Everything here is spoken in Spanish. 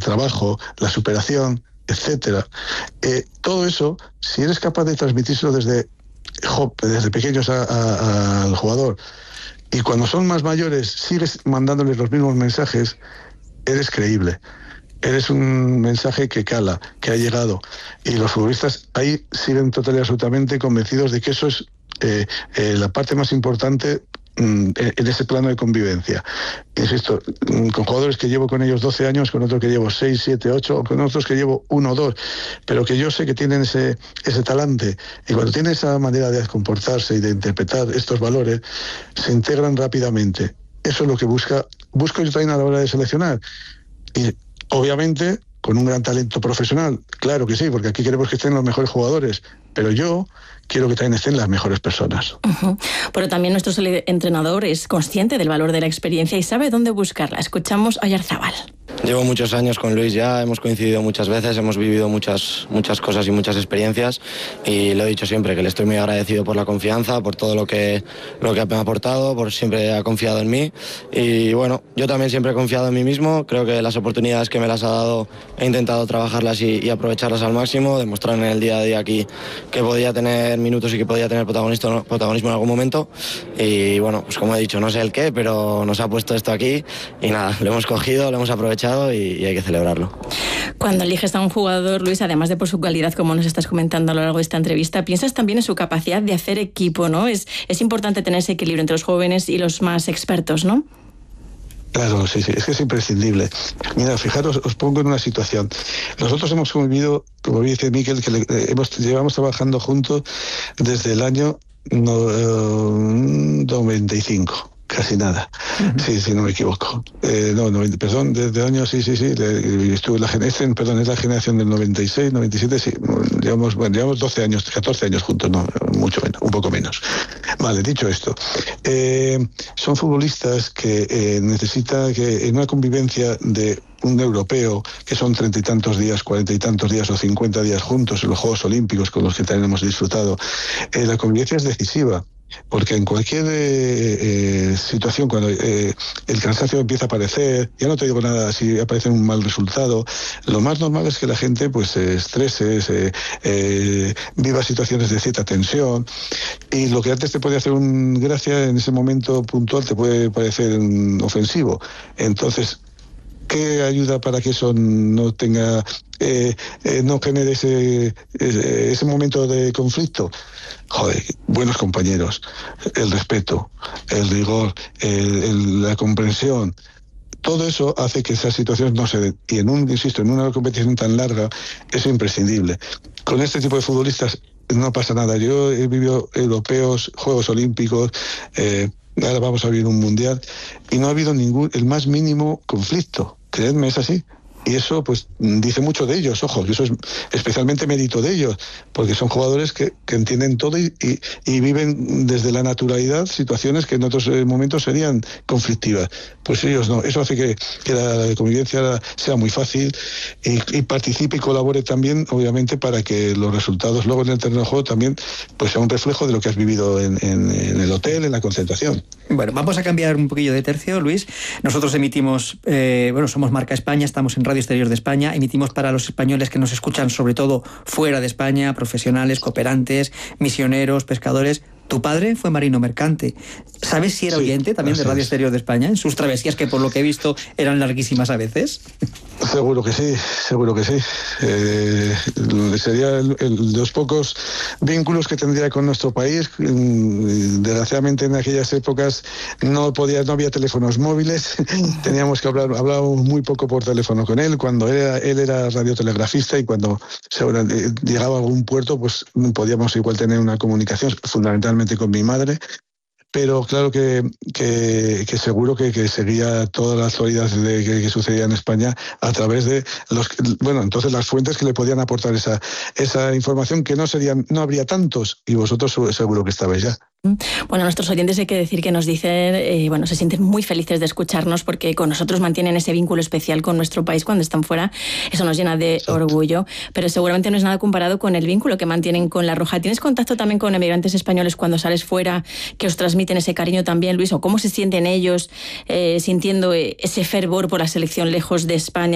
trabajo, la superación, etcétera. Todo eso, si eres capaz de transmitírselo desde pequeños al jugador, y cuando son más mayores sigues mandándoles los mismos mensajes, eres creíble. Eres un mensaje que cala, que ha llegado. Y los futbolistas ahí siguen total y absolutamente convencidos de que eso es la parte más importante en ese plano de convivencia. Insisto, con jugadores que llevo con ellos 12 años, con otros que llevo 6, 7, 8, o con otros que llevo 1 o 2, pero que yo sé que tienen ese talante, y cuando tienen esa manera de comportarse y de interpretar estos valores, se integran rápidamente. Eso es lo que busco yo también a la hora de seleccionar. Y obviamente con un gran talento profesional, claro que sí, porque aquí queremos que estén los mejores jugadores, pero yo quiero que también estén las mejores personas. Pero también nuestro entrenador es consciente del valor de la experiencia y sabe dónde buscarla. Escuchamos a Oyarzabal. Llevo muchos años con Luis ya, hemos coincidido muchas veces, hemos vivido muchas cosas y muchas experiencias, y lo he dicho siempre, que le estoy muy agradecido por la confianza, por todo lo que me ha aportado, por siempre ha confiado en mí, y bueno, yo también siempre he confiado en mí mismo. Creo que las oportunidades que me las ha dado he intentado trabajarlas y aprovecharlas al máximo, demostrar en el día a día aquí que podía tener minutos y que podía tener protagonismo en algún momento, y bueno, pues como he dicho, no sé el qué, pero nos ha puesto esto aquí y nada, lo hemos cogido, lo hemos aprovechado y hay que celebrarlo. Cuando eliges a un jugador, Luis, además de por su calidad, como nos estás comentando a lo largo de esta entrevista, piensas también en su capacidad de hacer equipo, ¿no? Es importante tener ese equilibrio entre los jóvenes y los más expertos, ¿no? Claro, sí, es que es imprescindible. Mira, fijaros, os pongo en una situación. Nosotros hemos convivido, como dice Miquel, que llevamos trabajando juntos desde el año 95. Casi nada. Sí, no me equivoco. Perdón, desde el año, sí. Estuve es la generación del 96, 97, sí. Llevamos 12 años, 14 años juntos, no, mucho menos, un poco menos. Vale, dicho esto, son futbolistas que necesitan que en una convivencia de un europeo, que son 30 y tantos días, 40 y tantos días o 50 días juntos en los Juegos Olímpicos, con los que también hemos disfrutado, la convivencia es decisiva. Porque en cualquier situación, cuando el cansancio empieza a aparecer, ya no te digo nada si aparece un mal resultado, lo más normal es que la gente pues se estrese, viva situaciones de cierta tensión, y lo que antes te puede hacer gracia en ese momento puntual te puede parecer ofensivo. Entonces, ¿qué ayuda para que eso no tenga, no genere ese momento de conflicto? Joder, buenos compañeros, el respeto, el rigor, la comprensión. Todo eso hace que esas situaciones no se den. Y en una competición tan larga es imprescindible. Con este tipo de futbolistas no pasa nada. Yo he vivido europeos, Juegos Olímpicos, ahora vamos a vivir un mundial, y no ha habido el más mínimo conflicto. Creedme, es así. Y eso pues dice mucho de ellos, ojo, y eso es especialmente mérito de ellos, porque son jugadores que entienden todo y viven desde la naturalidad situaciones que en otros momentos serían conflictivas. Pues ellos no. Eso hace que la convivencia sea muy fácil y participe y colabore también, obviamente, para que los resultados luego en el terreno de juego también pues sea un reflejo de lo que has vivido en el hotel, en la concentración. Bueno, vamos a cambiar un poquillo de tercio, Luis. Nosotros emitimos, somos Marca España, estamos en Radio Exterior de España, emitimos para los españoles que nos escuchan sobre todo fuera de España, profesionales, cooperantes, misioneros, pescadores. Tu padre fue marino mercante. ¿Sabes si era oyente también de Radio Exterior de España en sus travesías, que por lo que he visto eran larguísimas a veces? Seguro que sí. Sería de los pocos vínculos que tendría con nuestro país. Desgraciadamente en aquellas épocas no había teléfonos móviles, teníamos que hablábamos muy poco por teléfono con él. Cuando él era radiotelegrafista, y cuando llegaba a algún puerto, pues podíamos igual tener una comunicación, fundamentalmente con mi madre, pero claro que seguro que seguía toda la actualidad que sucedía en España a través de entonces las fuentes que le podían aportar esa información, que no habría tantos, y vosotros seguro que estabais ya. Bueno, nuestros oyentes hay que decir que nos dicen, se sienten muy felices de escucharnos, porque con nosotros mantienen ese vínculo especial con nuestro país cuando están fuera. Eso nos llena de orgullo, pero seguramente no es nada comparado con el vínculo que mantienen con La Roja. ¿Tienes contacto también con emigrantes españoles cuando sales fuera, que os transmiten ese cariño también, Luis? ¿O cómo se sienten ellos sintiendo ese fervor por la selección lejos de España?